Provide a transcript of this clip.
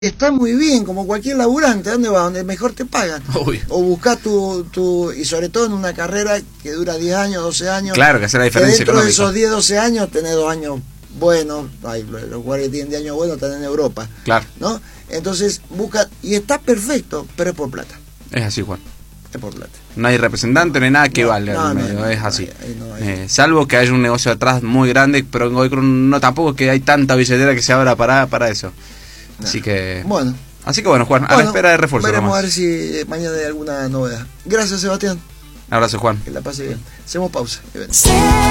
Está muy bien, como cualquier laburante. ¿A dónde vas? Donde mejor te pagan. Obvio. O buscás y sobre todo en una carrera que dura 10 años, 12 años. Claro, que hace la diferencia dentro económica. de esos 10, 12 años tenés 2 años buenos. Los jugadores que tienen 10 años buenos están en Europa. Claro. ¿No? Entonces busca, y está perfecto, pero es por plata. Es así, Juan. Es por plata. No hay representante, no hay nada que valga en el medio, es así. Salvo que haya un negocio atrás muy grande, pero hoy no tampoco que hay tanta billetera que se abra para eso. Así que bueno, Juan, a la espera de refuerzo. Veremos nomás. a ver si mañana hay alguna novedad. Gracias, Sebastián. Un abrazo, Juan. Que la pase bien. Hacemos pausa.